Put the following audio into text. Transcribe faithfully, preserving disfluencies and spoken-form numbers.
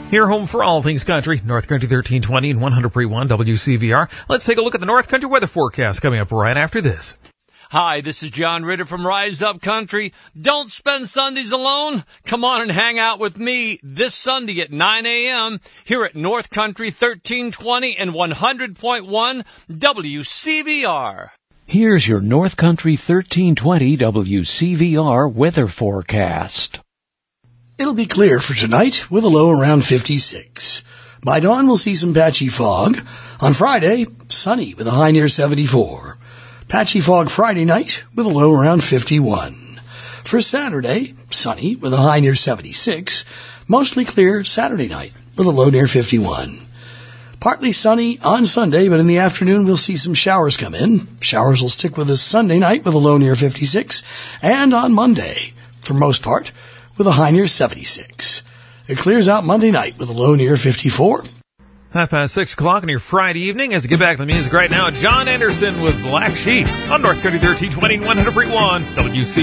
Here, home for all things country, North Country thirteen twenty and one hundred point one W C V R. Let's take a look at the North Country weather forecast coming up right after this. Hi, this is John Ritter from Rise Up Country. Don't spend Sundays alone. Come on and hang out with me this Sunday at nine a.m. here at North Country thirteen twenty and one hundred point one W C V R. Here's your North Country thirteen twenty W C V R weather forecast. It'll be clear for tonight with a low around fifty-six. By dawn, we'll see some patchy fog. On Friday, sunny with a high near seventy-four. Patchy fog Friday night with a low around fifty-one. For Saturday, sunny with a high near seventy-six. Mostly clear Saturday night with a low near fifty-one. Partly sunny on Sunday, but in the afternoon we'll see some showers come in. Showers will stick with us Sunday night with a low near fifty-six. And on Monday, for most part, with a high near seventy-six. It clears out Monday night with a low near fifty-four. Half past six o'clock on your Friday evening. As we get back to the music right now, John Anderson with Black Sheep on North Country thirteen twenty and one hundred point one W C.